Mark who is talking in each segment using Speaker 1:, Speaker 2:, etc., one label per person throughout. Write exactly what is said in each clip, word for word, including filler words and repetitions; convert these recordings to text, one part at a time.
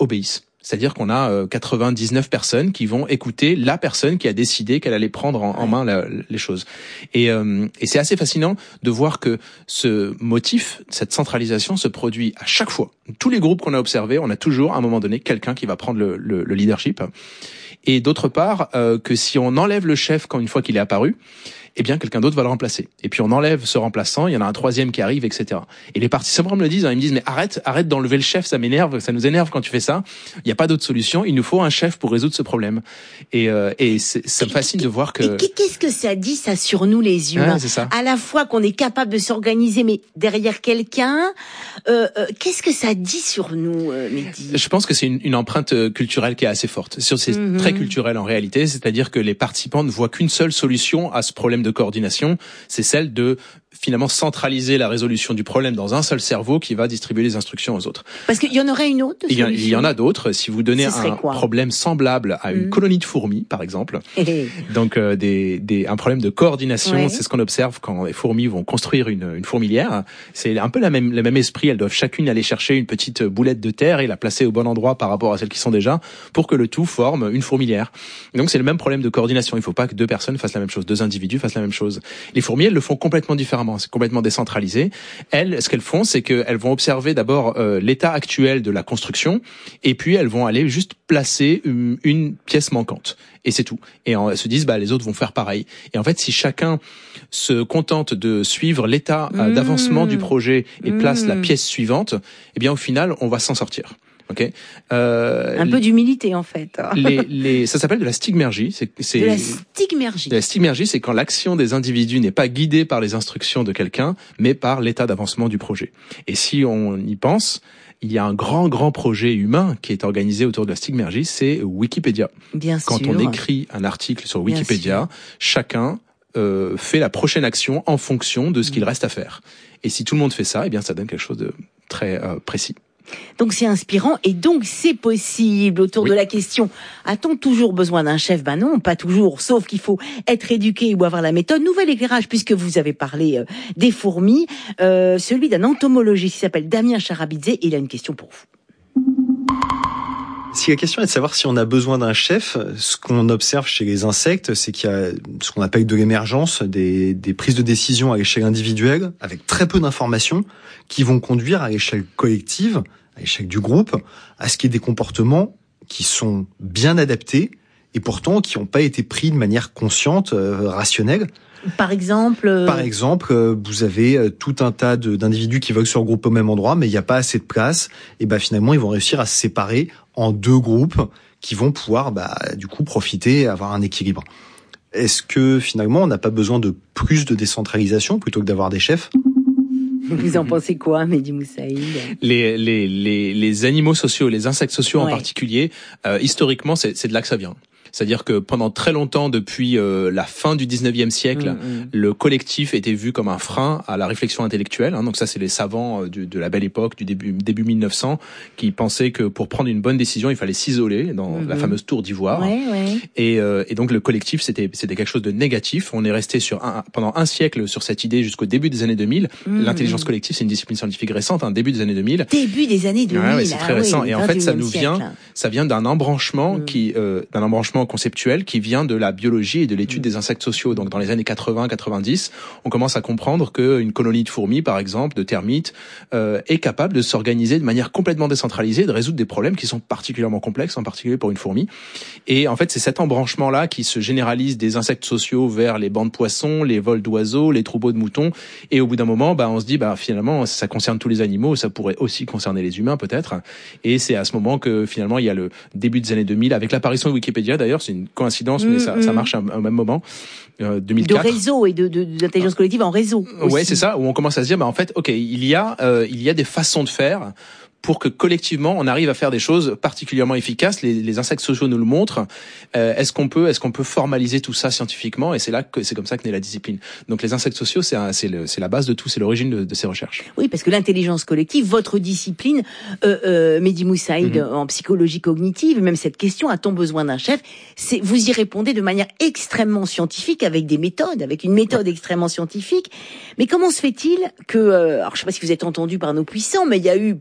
Speaker 1: obéissent. C'est-à-dire qu'on a euh, quatre-vingt-dix-neuf personnes qui vont écouter la personne qui a décidé qu'elle allait prendre en, en main la, les choses. Et, euh, et c'est assez fascinant de voir que ce motif, cette centralisation, se produit à chaque fois. Tous les groupes qu'on a observés, on a toujours à un moment donné quelqu'un qui va prendre le, le, le leadership. Et d'autre part, euh, que si on enlève le chef quand une fois qu'il est apparu, eh bien quelqu'un d'autre va le remplacer. Et puis on enlève ce remplaçant, il y en a un troisième qui arrive, et cetera. Et les participants me le disent, hein, ils me disent mais arrête, arrête d'enlever le chef, ça m'énerve, ça nous énerve quand tu fais ça. Il n'y a pas d'autre solution, il nous faut un chef pour résoudre ce problème. Et, euh, et c'est, ça me fascine de voir que.
Speaker 2: Et qu'est-ce que ça dit ça sur nous les humains?
Speaker 1: Ouais, c'est ça.
Speaker 2: À la fois qu'on est capable de s'organiser, mais derrière quelqu'un, euh, euh, qu'est-ce que ça dit sur nous, euh, Mehdi?
Speaker 1: Je pense que c'est une, une empreinte culturelle qui est assez forte. C'est mm-hmm. très culturel en réalité, c'est-à-dire que les participants ne voient qu'une seule solution à ce problème de coordination. C'est celle de finalement centraliser la résolution du problème dans un seul cerveau qui va distribuer les instructions aux autres.
Speaker 2: Parce qu'il y en aurait une autre solution.
Speaker 1: Il y, il y en a d'autres. Si vous donnez un
Speaker 2: quoi
Speaker 1: problème semblable à une mmh. colonie de fourmis, par exemple, donc euh, des, des, un problème de coordination, ouais. c'est ce qu'on observe quand les fourmis vont construire une, une fourmilière. C'est un peu la même, le même esprit. Elles doivent chacune aller chercher une petite boulette de terre et la placer au bon endroit par rapport à celles qui sont déjà, pour que le tout forme une fourmilière. Donc c'est le même problème de coordination. Il ne faut pas que deux personnes fassent la même chose, deux individus fassent la même chose. Les fourmis, elles le font complètement différemment. C'est complètement décentralisé. Elles, ce qu'elles font, c'est qu'elles vont observer d'abord euh, l'état actuel de la construction, et puis elles vont aller juste placer une, une pièce manquante. Et c'est tout. Et elles se disent, bah les autres vont faire pareil. Et en fait, si chacun se contente de suivre l'état euh, mmh. d'avancement du projet et mmh. place la pièce suivante, eh bien au final, on va s'en sortir. Okay. Euh,
Speaker 2: un peu d'humilité en fait.
Speaker 1: les, les, ça s'appelle de la stigmergie. C'est, c'est,
Speaker 2: de la stigmergie.
Speaker 1: De la stigmergie, c'est quand l'action des individus n'est pas guidée par les instructions de quelqu'un, mais par l'état d'avancement du projet. Et si on y pense, il y a un grand, grand projet humain qui est organisé autour de la stigmergie, c'est Wikipédia.
Speaker 2: Bien
Speaker 1: quand
Speaker 2: sûr.
Speaker 1: on écrit un article sur Wikipédia, chacun euh, fait la prochaine action en fonction de ce qu'il reste à faire. Et si tout le monde fait ça, eh bien, ça donne quelque chose de très euh, précis.
Speaker 2: Donc c'est inspirant et donc c'est possible. Autour oui. de la question, a-t-on toujours besoin d'un chef? Ben non, pas toujours, sauf qu'il faut être éduqué ou avoir la méthode. Nouvel éclairage, puisque vous avez parlé euh, des fourmis, euh, celui d'un entomologiste qui s'appelle Damien Charabidze, il a une question pour vous.
Speaker 3: Si la question est de savoir si on a besoin d'un chef, ce qu'on observe chez les insectes, c'est qu'il y a ce qu'on appelle de l'émergence, des, des prises de décision à l'échelle individuelle, avec très peu d'informations, qui vont conduire à l'échelle collective, à l'échelle du groupe, à ce qu'il y ait des comportements qui sont bien adaptés et pourtant qui n'ont pas été pris de manière consciente, euh, rationnelle.
Speaker 2: Par exemple euh...
Speaker 3: Par exemple, vous avez tout un tas de, d'individus qui veulent se regrouper au même endroit, mais il n'y a pas assez de place. Et ben finalement, ils vont réussir à se séparer en deux groupes qui vont pouvoir, bah, du coup, profiter, avoir un équilibre. Est-ce que finalement, on n'a pas besoin de plus de décentralisation plutôt que d'avoir des chefs ?
Speaker 2: Vous en pensez quoi, Mehdi Moussaïd ?
Speaker 1: Les les les les animaux sociaux, les insectes sociaux ouais. en particulier, euh, historiquement, c'est c'est de là que ça vient. C'est-à-dire que pendant très longtemps, depuis euh, la fin du dix-neuvième siècle, mmh, mmh. le collectif était vu comme un frein à la réflexion intellectuelle. Hein. Donc ça, c'est les savants euh, du, de la belle époque, du début, début mille neuf cents, qui pensaient que pour prendre une bonne décision, il fallait s'isoler dans mmh. la fameuse tour d'ivoire.
Speaker 2: Ouais, ouais.
Speaker 1: Et, euh, et donc le collectif, c'était, c'était quelque chose de négatif. On est resté sur un, pendant un siècle sur cette idée jusqu'au début des années deux mille. Mmh. L'intelligence collective, c'est une discipline scientifique récente, hein, début des années deux mille.
Speaker 2: Début des années deux mille.
Speaker 1: Ouais, ouais, c'est très
Speaker 2: ah,
Speaker 1: récent.
Speaker 2: Oui,
Speaker 1: et en fait, ça nous
Speaker 2: siècle.
Speaker 1: vient, ça vient d'un embranchement mmh. qui, euh, d'un embranchement conceptuel qui vient de la biologie et de l'étude des insectes sociaux. Donc dans les années quatre-vingts quatre-vingt-dix, on commence à comprendre qu'une colonie de fourmis, par exemple, de termites, euh, est capable de s'organiser de manière complètement décentralisée, de résoudre des problèmes qui sont particulièrement complexes, en particulier pour une fourmi. Et en fait, c'est cet embranchement-là qui se généralise des insectes sociaux vers les bancs de poissons, les vols d'oiseaux, les troupeaux de moutons. Et au bout d'un moment, bah, on se dit, bah, finalement, ça concerne tous les animaux, ça pourrait aussi concerner les humains, peut-être. Et c'est à ce moment que, finalement, il y a le début des années deux mille, avec l'apparition de Wikipédia, d'ailleurs, c'est une coïncidence, mais ça, ça marche au même moment. Euh, deux mille quatre.
Speaker 2: De réseau et de, de, d'intelligence collective en réseau. Aussi.
Speaker 1: Ouais, c'est ça, où on commence à se dire, bah en fait, ok, il y a, euh, il y a des façons de faire pour que collectivement on arrive à faire des choses particulièrement efficaces. Les, les insectes sociaux nous le montrent. Euh, est-ce qu'on peut, est-ce qu'on peut formaliser tout ça scientifiquement ? Et c'est là que c'est comme ça que naît la discipline. Donc les insectes sociaux, c'est, un, c'est, le, c'est la base de tout, c'est l'origine de, de ces recherches.
Speaker 2: Oui, parce que l'intelligence collective, votre discipline, euh, euh, Mehdi Moussaïd, mm-hmm. en psychologie cognitive, même cette question, a-t-on besoin d'un chef ? C'est, vous y répondez de manière extrêmement scientifique, avec des méthodes, avec une méthode ouais. extrêmement scientifique. Mais comment se fait-il que, euh, alors je sais pas si vous êtes entendu par nos puissants, mais il y a eu, pour en revenir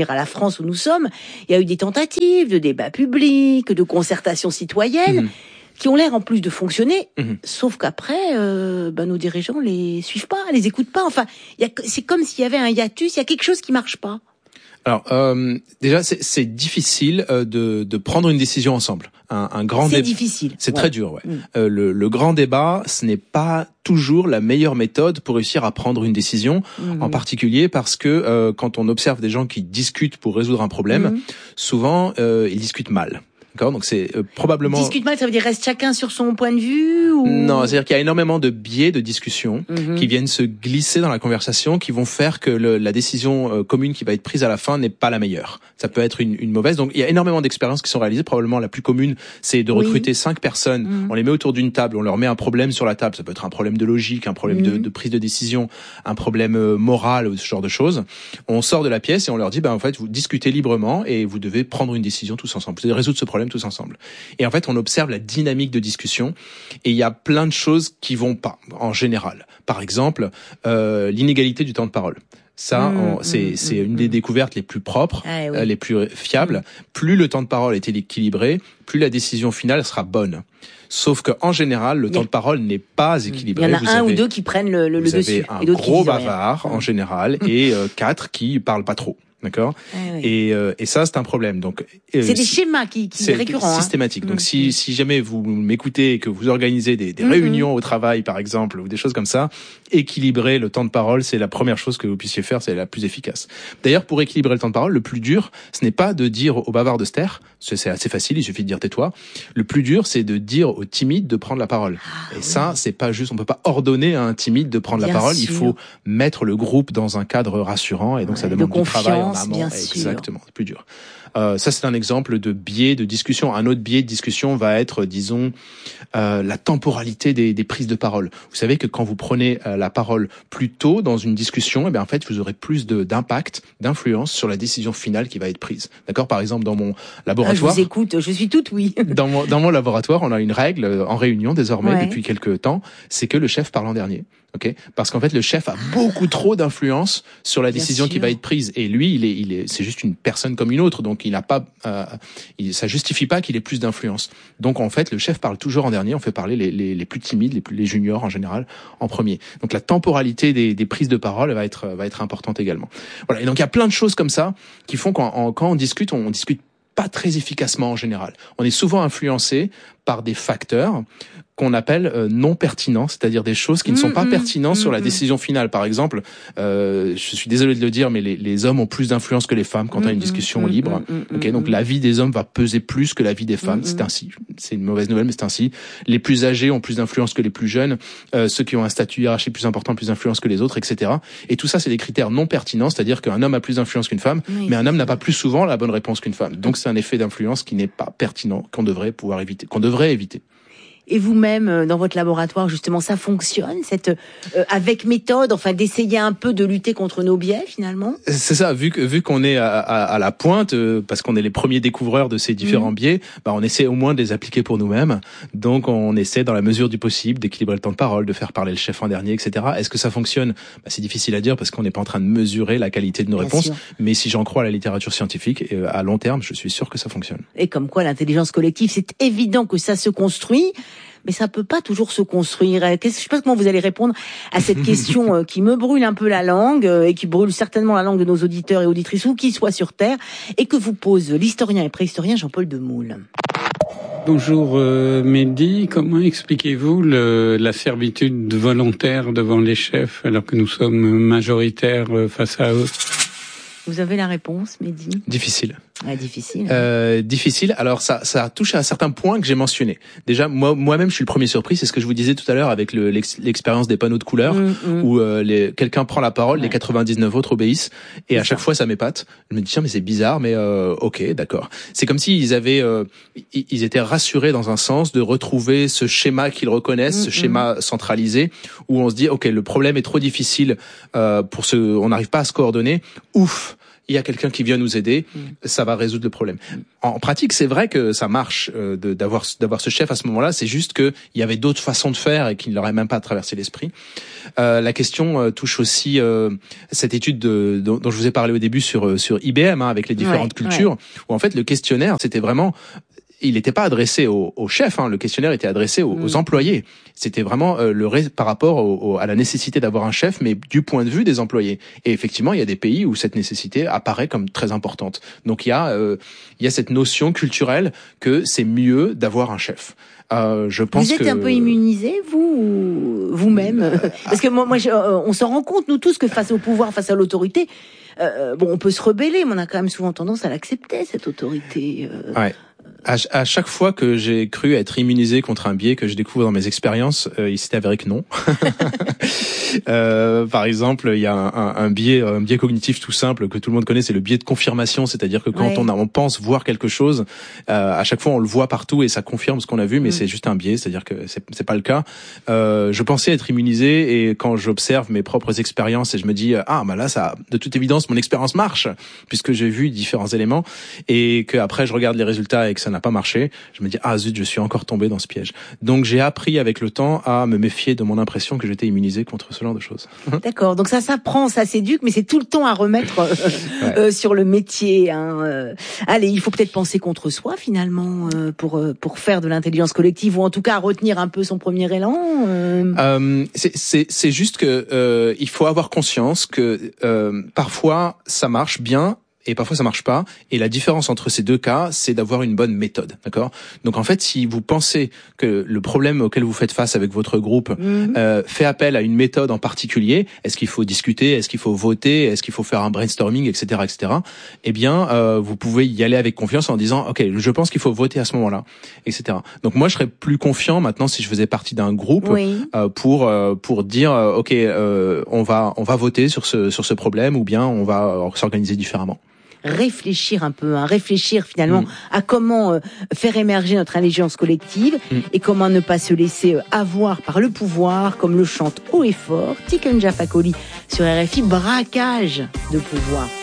Speaker 2: revenir à la France où nous sommes, il y a eu des tentatives de débat public, de concertation citoyenne, mmh. qui ont l'air en plus de fonctionner, mmh. sauf qu'après, euh, ben, nos dirigeants les suivent pas, les écoutent pas. Enfin, y a, c'est comme s'il y avait un hiatus, il y a quelque chose qui marche pas.
Speaker 1: Alors euh, déjà c'est, c'est difficile euh, de, de prendre une décision ensemble. Un, un grand
Speaker 2: c'est
Speaker 1: dé...
Speaker 2: difficile.
Speaker 1: C'est
Speaker 2: ouais.
Speaker 1: très dur. Ouais.
Speaker 2: Mmh.
Speaker 1: Euh, le, le grand débat, ce n'est pas toujours la meilleure méthode pour réussir à prendre une décision, mmh. en particulier parce que euh, quand on observe des gens qui discutent pour résoudre un problème, mmh. souvent euh, ils discutent mal. D'accord, donc c'est euh, probablement.
Speaker 2: Discute mal, ça veut dire reste chacun sur son point de vue ou...
Speaker 1: Non, c'est-à-dire qu'il y a énormément de biais de discussion mm-hmm. qui viennent se glisser dans la conversation, qui vont faire que le, la décision euh, commune qui va être prise à la fin n'est pas la meilleure. Ça peut être une, une mauvaise. Donc il y a énormément d'expériences qui sont réalisées. Probablement la plus commune, c'est de recruter oui. cinq personnes. Mm-hmm. On les met autour d'une table, on leur met un problème sur la table. Ça peut être un problème de logique, un problème mm-hmm. de, de prise de décision, un problème euh, moral, ce genre de choses. On sort de la pièce et on leur dit, ben en fait, vous discutez librement et vous devez prendre une décision tous ensemble. Vous devez résoudre ce problème tous ensemble. Et en fait, on observe la dynamique de discussion et il y a plein de choses qui vont pas, en général. Par exemple, euh, l'inégalité du temps de parole. Ça, mmh, on, c'est, mmh, c'est une des découvertes les plus propres, ah, oui. euh, les plus fiables. Mmh. Plus le temps de parole est équilibré, plus la décision finale sera bonne. Sauf que en général, le temps de parole n'est pas équilibré.
Speaker 2: Il y en a
Speaker 1: vous
Speaker 2: un
Speaker 1: avez,
Speaker 2: ou deux qui prennent le, le, le
Speaker 1: vous
Speaker 2: dessus.
Speaker 1: Vous avez un
Speaker 2: et d'autres
Speaker 1: gros
Speaker 2: qui
Speaker 1: bavard
Speaker 2: rien.
Speaker 1: en général et euh, quatre qui parlent pas trop. D'accord.
Speaker 2: Ah, oui.
Speaker 1: Et, euh, et ça, c'est un problème. Donc,
Speaker 2: euh, c'est des schémas qui, qui
Speaker 1: c'est
Speaker 2: récurrents.
Speaker 1: Systématique.
Speaker 2: Hein.
Speaker 1: Donc, mmh. si, si jamais vous m'écoutez et que vous organisez des, des mmh. réunions au travail, par exemple, ou des choses comme ça, équilibrer le temps de parole, c'est la première chose que vous puissiez faire, c'est la plus efficace. D'ailleurs, pour équilibrer le temps de parole, le plus dur, ce n'est pas de dire au bavard de se taire, c'est assez facile, il suffit de dire tais-toi. Le plus dur, c'est de dire au timide de prendre la parole. Ah, et oui. ça, c'est pas juste, on peut pas ordonner à un timide de prendre
Speaker 2: bien
Speaker 1: la parole.
Speaker 2: sûr.
Speaker 1: Il faut mettre le groupe dans un cadre rassurant, et donc ouais, ça demande du travail en amont.
Speaker 2: Bien sûr.
Speaker 1: Exactement, c'est plus dur. Euh, ça, c'est un exemple de biais de discussion. Un autre biais de discussion va être, disons, euh, la temporalité des, des prises de parole. Vous savez que quand vous prenez euh, la parole plus tôt dans une discussion, eh bien, en fait, vous aurez plus de, d'impact, d'influence sur la décision finale qui va être prise. D'accord ? Par exemple, dans mon laboratoire.
Speaker 2: Ah, je vous écoute, je suis toute oui.
Speaker 1: dans mon, dans mon laboratoire, on a une règle en réunion désormais ouais. depuis quelques temps, c'est que le chef parle en dernier. Okay, parce qu'en fait le chef a beaucoup trop d'influence sur la Bien décision sûr. Qui va être prise et lui il est il est c'est juste une personne comme une autre, donc il n'a pas euh, il, ça justifie pas qu'il ait plus d'influence. Donc en fait le chef parle toujours en dernier, on fait parler les les, les plus timides, les plus les juniors en général en premier. Donc la temporalité des, des prises de parole va être va être importante également. Voilà, et donc il y a plein de choses comme ça qui font qu'en quand on discute, on, on discute pas très efficacement en général. On est souvent influencé par des facteurs qu'on appelle euh, non pertinents, c'est-à-dire des choses qui ne sont pas mmh, pertinentes mmh, sur la décision finale. Par exemple, euh, je suis désolé de le dire, mais les, les hommes ont plus d'influence que les femmes quand mmh, on a une discussion mmh, libre. Mmh, okay, donc l'avis des hommes va peser plus que l'avis des femmes. Mmh, c'est ainsi. C'est une mauvaise nouvelle, mais c'est ainsi. Les plus âgés ont plus d'influence que les plus jeunes. Euh, ceux qui ont un statut hiérarchique plus important ont plus d'influence que les autres, et cetera. Et tout ça, c'est des critères non pertinents, c'est-à-dire qu'un homme a plus d'influence qu'une femme, oui, mais un homme n'a pas plus souvent la bonne réponse qu'une femme. Donc c'est un effet d'influence qui n'est pas pertinent, qu'on devrait pouvoir éviter, qu'on devrait éviter.
Speaker 2: Et vous-même, dans votre laboratoire, justement, ça fonctionne, cette euh, avec méthode, enfin, d'essayer un peu de lutter contre nos biais, finalement.
Speaker 1: C'est ça, vu que vu qu'on est à, à, à la pointe, euh, parce qu'on est les premiers découvreurs de ces différents mmh. biais, bah, on essaie au moins de les appliquer pour nous-mêmes. Donc, on essaie, dans la mesure du possible, d'équilibrer le temps de parole, de faire parler le chef en dernier, et cetera. Est-ce que ça fonctionne ? Bah, c'est difficile à dire parce qu'on n'est pas en train de mesurer la qualité de nos Bien réponses. Sûr. Mais si j'en crois à la littérature scientifique, euh, à long terme, je suis sûr que ça fonctionne.
Speaker 2: Et comme quoi, l'intelligence collective, c'est évident que ça se construit. Mais ça peut pas toujours se construire. Je sais pas comment vous allez répondre à cette question qui me brûle un peu la langue et qui brûle certainement la langue de nos auditeurs et auditrices, où qu'ils soient sur Terre, et que vous pose l'historien et préhistorien Jean-Paul Demoule.
Speaker 4: Bonjour euh, Mehdi, comment expliquez-vous le, la servitude volontaire devant les chefs alors que nous sommes majoritaires face à eux ?
Speaker 2: Vous avez la réponse, Mehdi ?
Speaker 1: Difficile.
Speaker 2: Ouais, difficile.
Speaker 1: Euh, difficile. Alors ça, ça touche à certains points que j'ai mentionnés. Déjà, moi, moi-même, je suis le premier surpris. C'est ce que je vous disais tout à l'heure avec le, l'ex, l'expérience des panneaux de couleurs, mmh, mmh. où euh, les, quelqu'un prend la parole, ouais. les quatre-vingt-dix-neuf autres obéissent, et c'est à chaque ça. fois, ça m'épate. Je me dis tiens, mais c'est bizarre, mais euh, ok, d'accord. C'est comme s'ils avaient, euh, ils étaient rassurés dans un sens de retrouver ce schéma qu'ils reconnaissent, mmh, ce schéma mmh. centralisé, où on se dit ok, le problème est trop difficile euh, pour ce, on n'arrive pas à se coordonner. Ouf. il y a quelqu'un qui vient nous aider, mmh. ça va résoudre le problème. En pratique, c'est vrai que ça marche euh, de, d'avoir d'avoir ce chef à ce moment-là. C'est juste que il y avait d'autres façons de faire et qu'il n'aurait même pas traversé l'esprit. Euh, la question euh, touche aussi euh, cette étude de, dont, dont je vous ai parlé au début sur sur I B M hein, avec les différentes ouais, cultures, ouais. où en fait le questionnaire c'était vraiment il n'était pas adressé au, au chef, hein, le questionnaire était adressé aux, mmh. aux employés. C'était vraiment euh, le ré, par rapport au, au, à la nécessité d'avoir un chef, mais du point de vue des employés. Et effectivement, il y a des pays où cette nécessité apparaît comme très importante. Donc il y a, euh, il y a cette notion culturelle que c'est mieux d'avoir un chef. Euh, je pense
Speaker 2: vous êtes
Speaker 1: que...
Speaker 2: un peu immunisé, vous, vous-même, parce que moi, moi, je, on se rend compte, nous tous, que face au pouvoir, face à l'autorité, euh, bon, on peut se rebeller, mais on a quand même souvent tendance à l'accepter, cette autorité. Euh...
Speaker 1: Ouais. À, à chaque fois que j'ai cru être immunisé contre un biais que je découvre dans mes expériences, euh, il s'est avéré que non. euh, par exemple, il y a un, un, un biais, un biais cognitif tout simple que tout le monde connaît, c'est le biais de confirmation, c'est-à-dire que quand ouais. on, a, on pense voir quelque chose, euh, à chaque fois on le voit partout et ça confirme ce qu'on a vu, mais mmh. c'est juste un biais, c'est-à-dire que c'est, c'est pas le cas. Euh, je pensais être immunisé et quand j'observe mes propres expériences et je me dis ah bah là ça, de toute évidence mon expérience marche puisque j'ai vu différents éléments et que après je regarde les résultats et que ça n'a pas marché, je me dis ah zut, je suis encore tombé dans ce piège. Donc j'ai appris avec le temps à me méfier de mon impression que j'étais immunisé contre ce genre de choses.
Speaker 2: D'accord, donc ça s'apprend, ça s'éduque, mais c'est tout le temps à remettre euh, ouais. euh, sur le métier. Hein. Euh, allez, il faut peut-être penser contre soi finalement euh, pour euh, pour faire de l'intelligence collective ou en tout cas retenir un peu son premier élan. Euh...
Speaker 1: Euh, c'est c'est c'est juste que euh, il faut avoir conscience que euh, parfois ça marche bien. Et parfois ça marche pas. Et la différence entre ces deux cas, c'est d'avoir une bonne méthode, d'accord ? Donc en fait, si vous pensez que le problème auquel vous faites face avec votre groupe mmh. euh, fait appel à une méthode en particulier, est-ce qu'il faut discuter, est-ce qu'il faut voter, est-ce qu'il faut faire un brainstorming, et cetera, et cetera. Eh bien, euh, vous pouvez y aller avec confiance en disant, ok, je pense qu'il faut voter à ce moment-là, et cetera. Donc moi, je serais plus confiant maintenant si je faisais partie d'un groupe oui. euh, pour euh, pour dire, euh, ok, euh, on va on va voter sur ce sur ce problème ou bien on va euh, s'organiser différemment.
Speaker 2: Réfléchir un peu, hein, réfléchir finalement mmh. à comment euh, faire émerger notre intelligence collective mmh. et comment ne pas se laisser euh, avoir par le pouvoir, comme le chante haut et fort Tiken Jah Fakoly sur R F I, braquage de pouvoir.